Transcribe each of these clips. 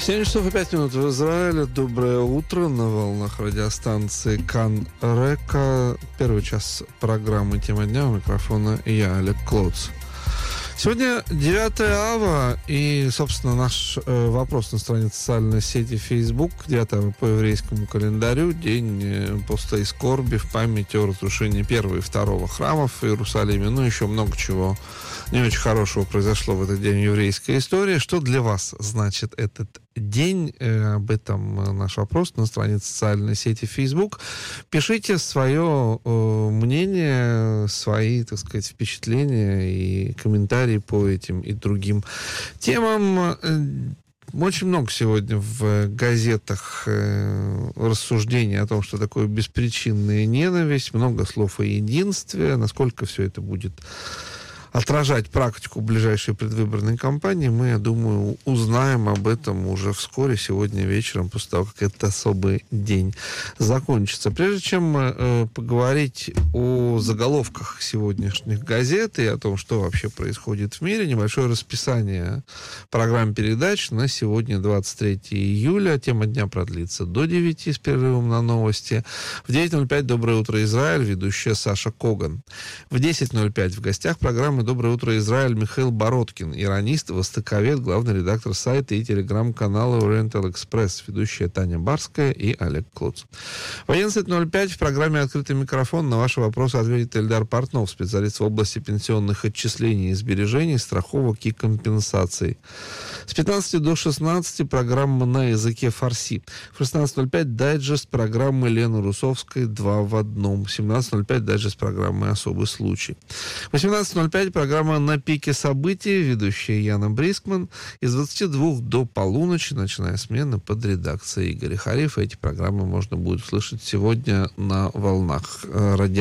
7 часов и 5 минут в Израиле. Доброе утро на волнах радиостанции Кан Река. Первый час программы «Тема дня». У микрофона я, Олег Клоц. Сегодня 9 ава, и, собственно, наш вопрос на странице социальной сети Facebook. 9 ава по еврейскому календарю, день поста и скорби в память о разрушении первого и второго храмов в Иерусалиме. Ну, еще много чего не очень хорошего произошло в этот день в еврейской истории. Что для вас значит этот день? Об этом наш вопрос на странице социальной сети Facebook. Пишите свое мнение, свои, так сказать, впечатления и комментарии по этим и другим темам. Очень много сегодня в газетах рассуждений о том, что такое беспричинная ненависть, много слов о единстве, насколько все это будет отражать практику ближайшей предвыборной кампании, мы, я думаю, узнаем об этом уже вскоре, сегодня вечером, после того, как этот особый день закончится. Прежде чем поговорить о заголовках сегодняшних газет и о том, что вообще происходит в мире, небольшое расписание программ передач на сегодня, 23 июля. Тема дня продлится до 9 с перерывом на новости. В 9:05 «Доброе утро, Израиль», ведущая Саша Коган. В 10:05 в гостях программы «Доброе утро, Израиль» Михаил Бородкин, иронист, востоковед, главный редактор сайта и телеграм-канала Oriental Express, ведущая Таня Барская и Олег Клоц. В 11:05 в программе «Открытый микрофон» на ваши вопросы ответит Эльдар Портнов, специалист в области пенсионных отчислений и сбережений, страховок и компенсаций. С 15 до 16 программа «На языке фарси». В 16:05 дайджест программы Лены Русовской «Два в одном». В 17:05 дайджест программы «Особый случай». В 18:05 программа «На пике событий», ведущая Яна Брискман. Из 22 до полуночи ночная смена под редакцией Игоря Харифа. Эти программы можно будет услышать сегодня на волнах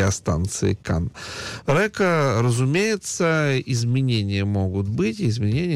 радиостанции Кан Река. Разумеется, изменения могут быть. Изменения